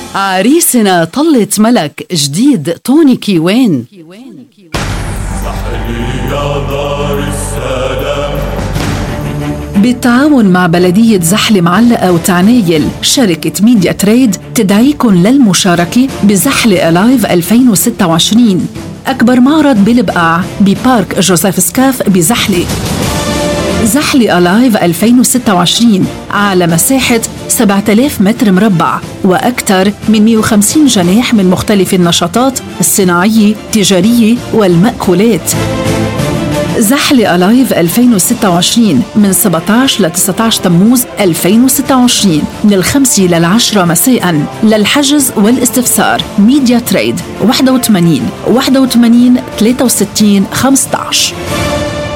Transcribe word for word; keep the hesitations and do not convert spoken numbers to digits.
عريسنا طلة ملك جديد توني كيوان. بالتعاون مع بلدية زحلة معلقة وتعنايل، شركة ميديا تريد تدعيكم للمشاركة بزحلة ألايف ألفين وستة وعشرين، أكبر معرض بالبقاع ببارك جوزيف سكاف بزحلة. زحلة ألايف ألفين وستة وعشرين على مساحة سبعة آلاف متر مربع وأكثر من مئة وخمسين جناح من مختلف النشاطات الصناعية، التجارية والمأكولات. زحلة ألايف ألفين وستة وعشرين من سبعة عشر ل تسعة عشر تموز ألفين وستة وعشرين من الخمسة للعشرة مساء. للحجز والاستفسار ميديا تريد واحد وثمانين واحد وثمانين ثلاثة وستين خمسة عشر.